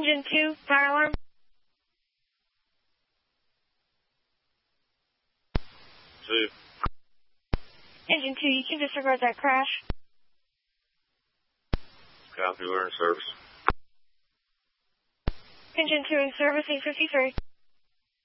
Engine 2, fire alarm. Two. Engine 2, you can disregard that crash. Copy, we're in service. Engine 2 in service, 853.